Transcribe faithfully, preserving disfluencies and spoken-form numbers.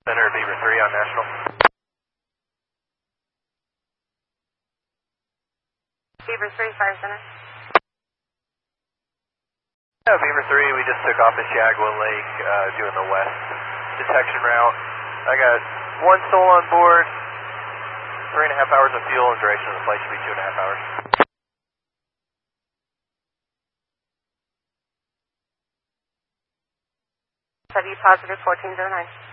Center, Beaver three on National. Beaver three, Fire Center. Yeah, Beaver three, we just took off at Shagwell Lake, uh, doing the west detection route. I got one soul on board, three and a half hours of fuel, and duration of the flight should be two and a half hours. W positive fourteen zero nine.